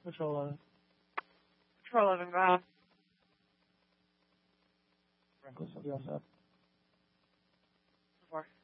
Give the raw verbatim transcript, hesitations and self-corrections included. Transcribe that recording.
Patrol eleven. Patrol eleven, go ahead. Franklin, will be all set. Four.